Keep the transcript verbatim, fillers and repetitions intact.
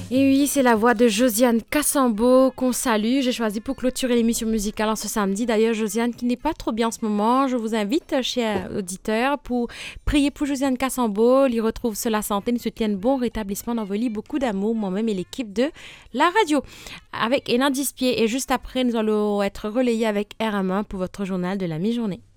Et oui, c'est la voix de Josiane Cassambeau qu'on salue. J'ai choisi pour clôturer l'émission musicale en ce samedi. D'ailleurs, Josiane qui n'est pas trop bien en ce moment. Je vous invite, chers auditeurs, pour prier pour Josiane Cassambeau. Il retrouve la santé, nous souhaite un bon rétablissement, d'envoyer beaucoup d'amour, moi-même et l'équipe de la radio. Avec Hénin Dispier. Et juste après, nous allons être relayés avec R M un pour votre journal de la mi-journée.